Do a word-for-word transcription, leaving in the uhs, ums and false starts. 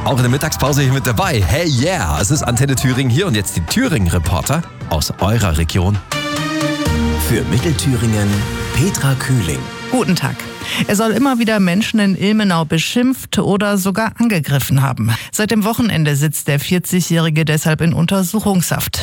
Auch in der Mittagspause hier mit dabei. Hey yeah, es ist Antenne Thüringen hier und jetzt die Thüringen-Reporter aus eurer Region. Für Mittelthüringen Petra Kühling. Guten Tag. Er soll immer wieder Menschen in Ilmenau beschimpft oder sogar angegriffen haben. Seit dem Wochenende sitzt der vierzigjährige deshalb in Untersuchungshaft.